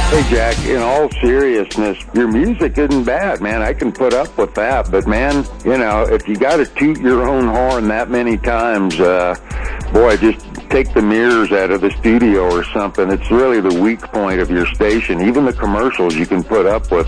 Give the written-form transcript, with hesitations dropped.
Hey, Jack, in all seriousness, your music isn't bad, man. I can put up with that. But, man, you know, if you got to toot your own horn that many times, boy, just take the mirrors out of the studio or something. It's really the weak point of your station. Even the commercials you can put up with.